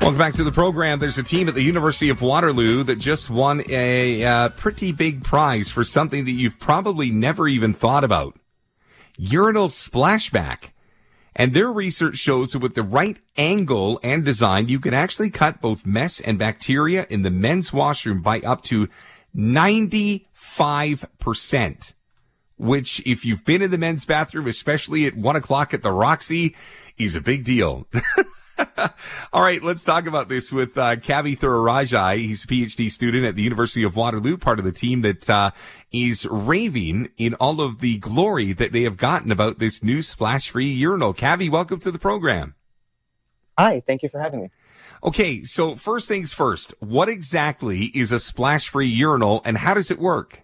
Welcome back to the program. There's a team at the University of Waterloo that just won a pretty big prize for something that you've probably never even thought about. Urinal splashback. And their research shows that with the right angle and design, you can actually cut both mess and bacteria in the men's washroom by up to 95%. Which, if you've been in the men's bathroom, especially at 1 o'clock at the Roxy, is a big deal. All right, let's talk about this with Kavi Thururajai. He's a PhD student at the University of Waterloo, part of the team that is raving in all of the glory that they have gotten about this new splash-free urinal. Kavi, welcome to the program. Hi, thank you for having me. Okay, so first things first, what exactly is a splash-free urinal and how does it work?